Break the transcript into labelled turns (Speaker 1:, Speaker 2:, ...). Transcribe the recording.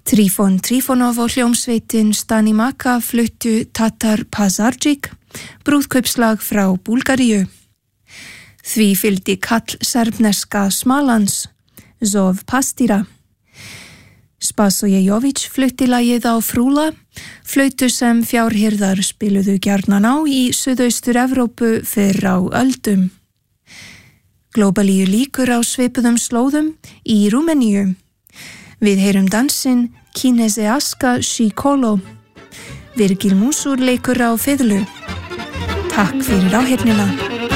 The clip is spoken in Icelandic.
Speaker 1: Trifon Trifonov og hljómsveitin Stanimaka fluttu Tatar Pazardžik, brúðkaupslag frá Búlgaríu. Því fylgdi kall serbneska Smalans, Zov Pastira. Spasojejović flutti lagið á Frúla, flautu sem fjárhirðar spiluðu gjarnan á í Suðaustur-Evrópu fyrr á öldum. Glóbalíu líkur á svipuðum slóðum í Rúmeníu. Við heyrum dansinn Kineseaska Shikolo. Virgil Musur leikur á fiðlu. Takk fyrir áheyrnina.